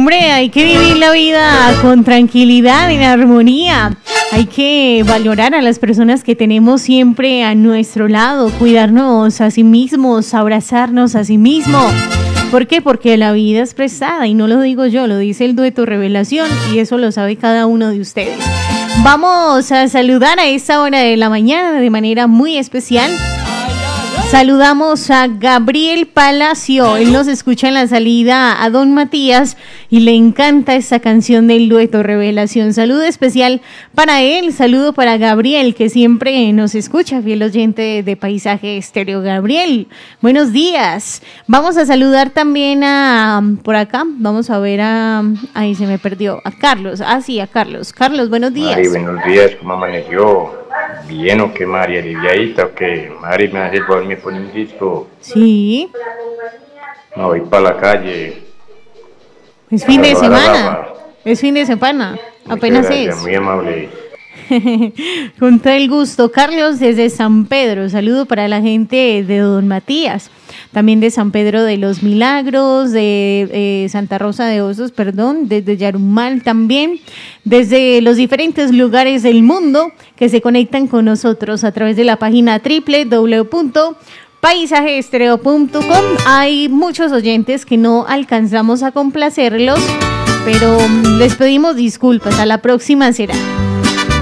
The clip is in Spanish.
Hombre, hay que vivir la vida con tranquilidad, en armonía. Hay que valorar a las personas que tenemos siempre a nuestro lado, cuidarnos a sí mismos, abrazarnos a sí mismos. ¿Por qué? Porque la vida es prestada y no lo digo yo, lo dice el dueto Revelación y eso lo sabe cada uno de ustedes. Vamos a saludar a esta hora de la mañana de manera muy especial. Saludamos a Gabriel Palacio, él nos escucha en la salida a Don Matías y le encanta esta canción del dueto Revelación. Saludo especial para él, saludo para Gabriel que siempre nos escucha, fiel oyente de Paisaje Estéreo. Gabriel, buenos días. Vamos a saludar también a, por acá, vamos a ver ahí se me perdió, a Carlos, sí, a Carlos. Carlos, buenos días. Mari, buenos días, ¿cómo amaneció? ¿Bien o qué, Mari? ¿Aliviadita o qué? Mari, ¿me hace el favor, me pone un disco? Sí. Me voy para la calle. Es fin de semana. Es fin de semana. Muchas apenas gracias, es. Muy amable. Con todo el gusto. Carlos desde San Pedro. Saludo para la gente de Don Matías. También de San Pedro de los Milagros, de Santa Rosa de Osos, desde Yarumal también, desde los diferentes lugares del mundo que se conectan con nosotros a través de la página www.paisajeestereo.com. Hay muchos oyentes que no alcanzamos a complacerlos, pero les pedimos disculpas. A la próxima será.